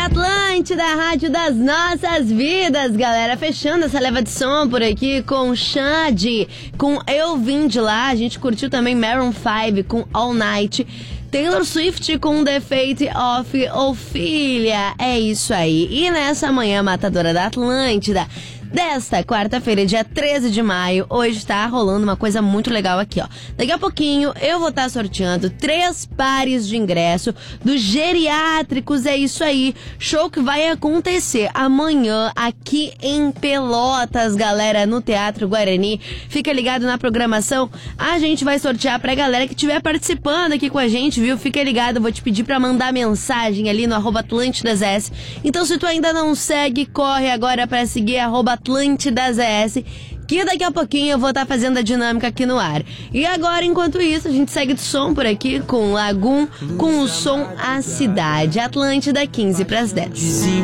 Atlântida, a rádio das nossas vidas, galera. Fechando essa leva de som por aqui com Xande, com Eu Vim de Lá. A gente curtiu também Maroon 5 com All Night. Taylor Swift com The Fate of Ophelia. É isso aí. E nessa manhã matadora da Atlântida, desta quarta-feira, dia 13 de maio, hoje tá rolando uma coisa muito legal aqui, ó. Daqui a pouquinho eu vou estar sorteando 3 pares de ingresso dos Geriátricos, é isso aí. Show que vai acontecer amanhã aqui em Pelotas, galera, no Teatro Guarani. Fica ligado na programação, a gente vai sortear pra galera que estiver participando aqui com a gente, viu? Fica ligado, eu vou te pedir pra mandar mensagem ali no @AtlântidaZS. Então se tu ainda não segue, corre agora pra seguir @AtlântidaZS, que daqui a pouquinho eu vou estar fazendo a dinâmica aqui no ar. E agora, enquanto isso, a gente segue de som por aqui com Lagoon, com o som A Cidade. Atlântida, 15 para as 10.